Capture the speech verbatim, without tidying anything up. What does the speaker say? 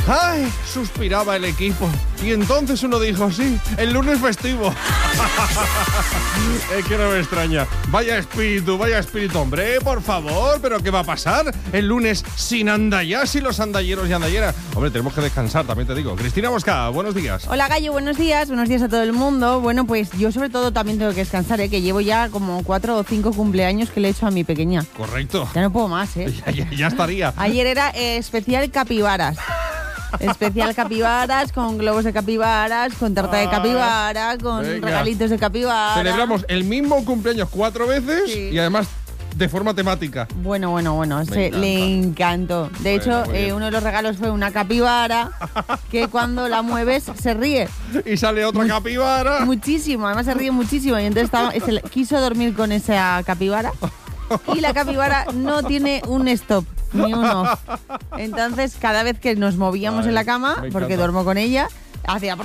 ¡Ay! Suspiraba el equipo. Y entonces uno dijo, sí, el lunes festivo. Es que no me extraña. Vaya espíritu, vaya espíritu, hombre, por favor. ¿Pero qué va a pasar el lunes sin andallas y los andalleros y andalleras? Hombre, tenemos que descansar, también te digo. Cristina Mosca, buenos días. Hola, Gallo, buenos días. Buenos días a todo el mundo. Bueno, pues yo sobre todo también tengo que descansar, ¿eh? Que llevo ya como cuatro o cinco cumpleaños que le he hecho a mi pequeña. Correcto. Ya no puedo más, ¿eh? Ya, ya, ya estaría. Ayer era eh, especial capibaras. Especial capibaras, con globos de capibaras, con tarta de capibara, con venga. regalitos de capibara. Celebramos el mismo cumpleaños cuatro veces Sí. y además de forma temática. Bueno, bueno, bueno, se, encanta. le encantó. De Bueno, hecho, muy bien. eh, uno de los regalos fue una capibara que cuando la mueves se ríe Y sale otra capibara. muchísimo, además se ríe muchísimo. Y entonces estaba, se le- quiso dormir con esa capibara y la capibara no tiene un stop, ni un off. Entonces, cada vez que nos movíamos Ay, en la cama, me porque encanta. duermo con ella, hacía...